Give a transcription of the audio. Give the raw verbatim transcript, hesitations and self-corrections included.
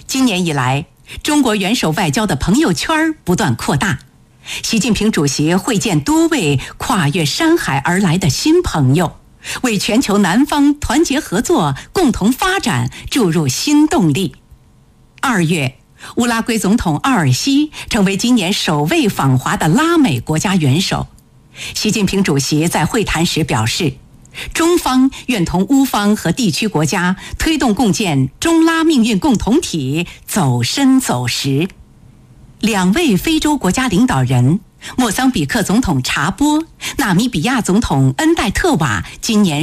今年以来，中国元首外交的朋友圈不断扩大。习近平主席会见多位跨越山海而来的新朋友，为全球南方团结合作、共同发展注入新动力。二月，乌拉圭总统奥尔西成为今年首位访华的拉美国家元首。习近平主席在会谈时表示，中方愿同乌方和地区国家推动共建中拉命运共同体走深走实。两位非洲国家领导人，莫桑比克总统查波、纳米比亚总统恩戴特瓦今年